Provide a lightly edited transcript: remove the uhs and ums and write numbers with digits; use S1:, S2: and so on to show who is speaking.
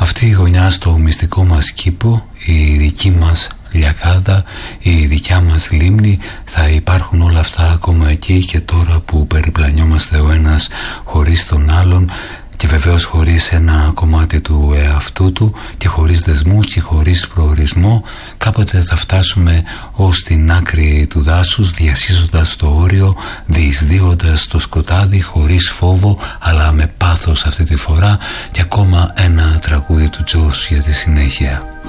S1: Αυτή η γωνιά στο μυστικό μας κήπο, η δική μας λιακάδα, η δικιά μας λίμνη, θα υπάρχουν όλα αυτά ακόμα εκεί και τώρα που περιπλανιόμαστε ο ένας χωρίς τον άλλον, και βεβαίως χωρίς ένα κομμάτι του εαυτού του και χωρίς δεσμούς και χωρίς προορισμό. Κάποτε θα φτάσουμε ως την άκρη του δάσους, διασχίζοντας το όριο, διεισδύοντας το σκοτάδι, χωρίς φόβο αλλά με πάθος αυτή τη φορά, και ακόμα ένα τραγούδι του Τζος για τη συνέχεια.